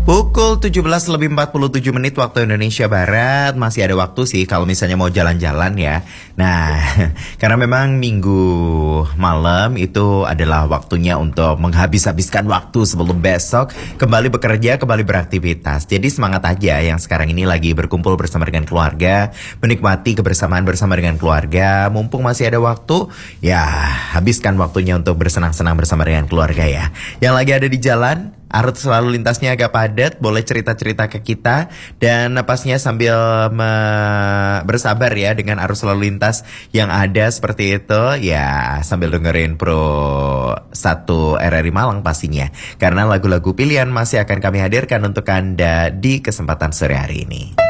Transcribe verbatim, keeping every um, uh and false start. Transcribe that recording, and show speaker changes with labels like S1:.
S1: Pukul tujuh belas lebih empat puluh tujuh menit waktu Indonesia Barat. Masih ada waktu sih kalau misalnya mau jalan-jalan ya. Nah, karena memang minggu malam itu adalah waktunya untuk menghabis-habiskan waktu sebelum besok kembali bekerja, kembali beraktivitas. Jadi semangat aja yang sekarang ini lagi berkumpul bersama dengan keluarga, menikmati kebersamaan bersama dengan keluarga. Mumpung masih ada waktu, ya habiskan waktunya untuk bersenang-senang bersama dengan keluarga ya. Yang lagi ada di jalan, arus lalu lintasnya agak padat, boleh cerita-cerita ke kita. Dan pastinya sambil me- bersabar ya dengan arus lalu lintas yang ada seperti itu. Ya sambil dengerin Pro satu R R I Malang pastinya. Karena lagu-lagu pilihan masih akan kami hadirkan untuk Anda di kesempatan sore hari ini.